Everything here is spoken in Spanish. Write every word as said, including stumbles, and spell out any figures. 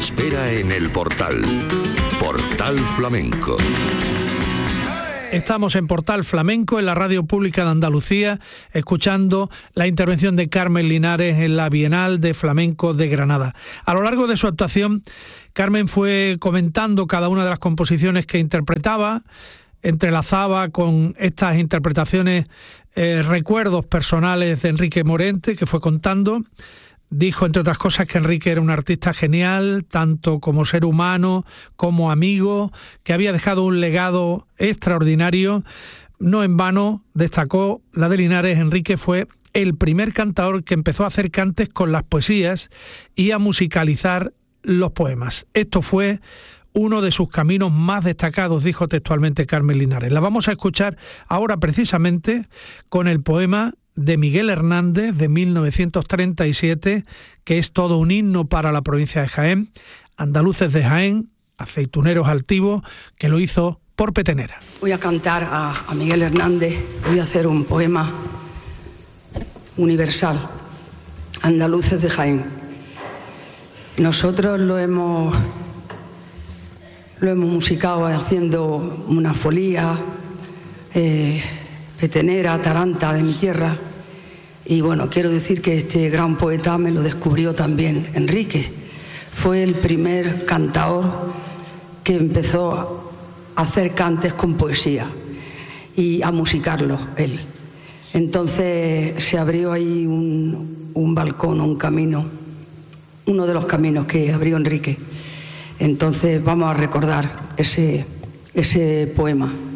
espera en el Portal. Portal Flamenco. Estamos en Portal Flamenco, en la Radio Pública de Andalucía, escuchando la intervención de Carmen Linares en la Bienal de Flamenco de Granada. A lo largo de su actuación, Carmen fue comentando cada una de las composiciones que interpretaba, entrelazaba con estas interpretaciones eh, recuerdos personales de Enrique Morente, que fue contando. Dijo, entre otras cosas, que Enrique era un artista genial, tanto como ser humano, como amigo, que había dejado un legado extraordinario. No en vano, destacó la de Linares, Enrique fue el primer cantador que empezó a hacer cantes con las poesías y a musicalizar los poemas. Esto fue uno de sus caminos más destacados, dijo textualmente Carmen Linares. La vamos a escuchar ahora precisamente con el poema de Miguel Hernández de mil novecientos treinta y siete, que es todo un himno para la provincia de Jaén, Andaluces de Jaén, aceituneros altivos, que lo hizo por Petenera. Voy a cantar a, a Miguel Hernández, voy a hacer un poema universal, Andaluces de Jaén. Nosotros lo hemos, lo hemos musicado haciendo una folía, eh, Petenera, Taranta, de mi tierra. Y bueno, quiero decir que este gran poeta me lo descubrió también Enrique. Fue el primer cantador que empezó a hacer cantes con poesía y a musicarlos él. Entonces se abrió ahí un, un balcón, un camino, uno de los caminos que abrió Enrique. Entonces vamos a recordar ese, ese poema.